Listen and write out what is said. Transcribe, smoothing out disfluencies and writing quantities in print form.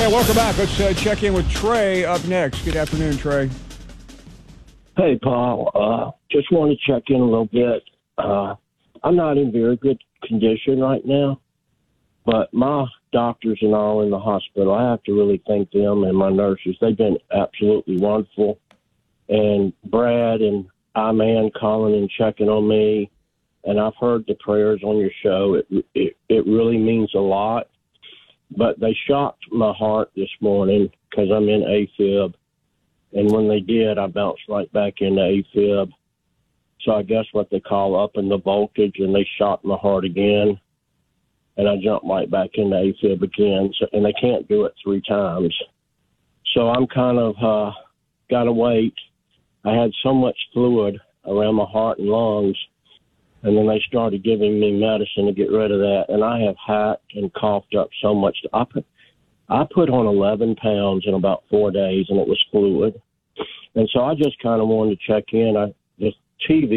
right, welcome back. Let's check in with Trey up next. Good afternoon, Trey. Hey, Paul. Just want to check in a little bit. I'm not in very good condition right now, but my doctors and all in the hospital, I have to really thank them and my nurses. They've been absolutely wonderful. And Brad and I-Man calling and checking on me, and I've heard the prayers on your show. It really means a lot. But they shocked my heart this morning because I'm in AFib. And when they did, I bounced right back into AFib. So I guess what they call upping the voltage, and they shocked my heart again. And I jumped right back into AFib again. And they can't do it 3 times. So I'm kind of got to wait. I had so much fluid around my heart and lungs. And then they started giving me medicine to get rid of that. And I have hacked and coughed up so much. I put on 11 pounds in about 4 days, and it was fluid. And so I just kind of wanted to check in. The TV